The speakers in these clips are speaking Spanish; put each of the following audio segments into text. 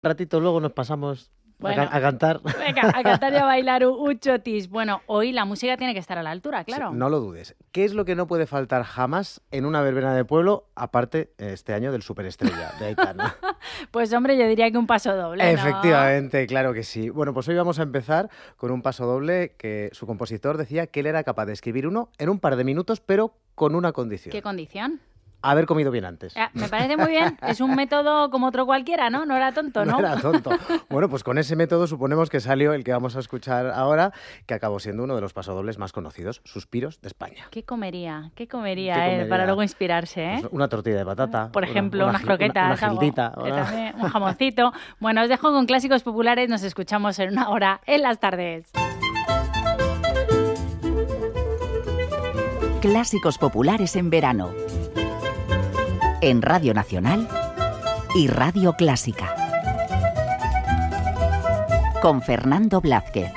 ratito luego nos pasamos Bueno, a cantar. Venga, a cantar y a bailar un chotis. Bueno, hoy la música tiene que estar a la altura, claro. Sí, no lo dudes. ¿Qué es lo que no puede faltar jamás en una verbena de pueblo, aparte este año del Superestrella de Aitana? Pues hombre, yo diría que un paso doble, ¿no? Efectivamente, claro que sí. Bueno, pues hoy vamos a empezar con un paso doble que su compositor decía que él era capaz de escribir uno en un par de minutos, pero con una condición. ¿Qué condición? Haber comido bien antes. Me parece muy bien. Es un método como otro cualquiera, ¿no? No era tonto, ¿no? No era tonto. Bueno, pues con ese método suponemos que salió el que vamos a escuchar ahora, que acabó siendo uno de los pasodobles más conocidos, Suspiros de España. ¿Qué comería él para luego inspirarse, eh? Pues una tortilla de patata. Por ejemplo, unas croquetas. Una gildita. También, un jamoncito. Bueno, os dejo con clásicos populares. Nos escuchamos en una hora en las tardes. Clásicos populares en verano. En Radio Nacional y Radio Clásica. Con Fernando Blázquez.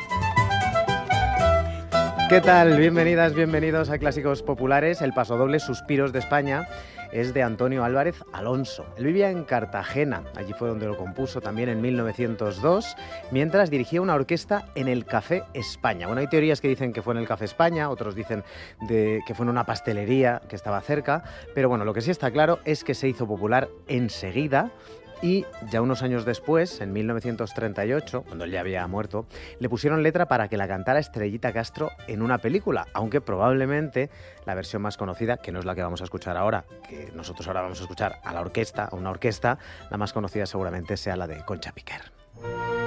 ¿Qué tal? Bienvenidas, bienvenidos a Clásicos Populares. El pasodoble Suspiros de España es de Antonio Álvarez Alonso. Él vivía en Cartagena, allí fue donde lo compuso también en 1902, mientras dirigía una orquesta en el Café España. Bueno, hay teorías que dicen que fue en el Café España, otros dicen que fue en una pastelería que estaba cerca, pero bueno, lo que sí está claro es que se hizo popular enseguida. Y ya unos años después, en 1938, cuando él ya había muerto, le pusieron letra para que la cantara Estrellita Castro en una película, aunque probablemente la versión más conocida, que no es la que vamos a escuchar ahora, que nosotros ahora vamos a escuchar a una orquesta, la más conocida seguramente sea la de Concha Piquer.